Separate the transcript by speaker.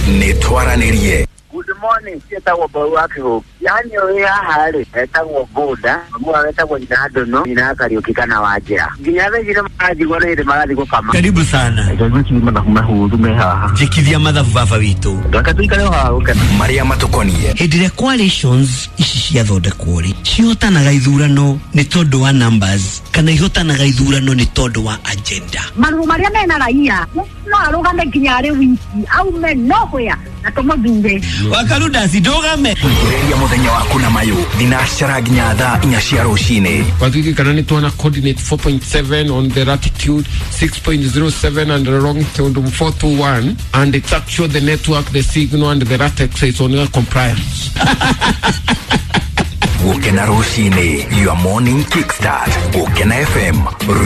Speaker 1: Nitwaranerie.
Speaker 2: Good morning, sita wabaruake ho. Yani oya hale, etagwo boda, mwa etagwo nyadono, inakariukika na wajira. Ginyabe jira maji gona ile magathi gukama.
Speaker 3: Karibu sana.
Speaker 2: Ndio mathafu mahuru me haha.
Speaker 3: Jikithia mathafu baba witu.
Speaker 2: Ndakatuikare haha ukana.
Speaker 1: Maria matokonie.
Speaker 3: Hindire coalitions ici cia thondekwo ri. Cihotanaga ithurano ni tondu wa numbers kana ihotanaga ithurano ni tondu wa agenda.
Speaker 4: Maru maria mena raia. No arugame kinyare wiki au me nohya na tomodure.
Speaker 3: Wakaruda sidogame.
Speaker 1: Kureria muthenya waku na mayu. Dinashara ginya thaa 4 cia rucini.
Speaker 5: Kwa kanani tuana coordinate 4.7 on the latitude, 6.07 and the longitude 421, and it's actually the network, the signal and the RATEX is on compliance.
Speaker 1: Wokena rucini, your morning kickstart. Wokena FM.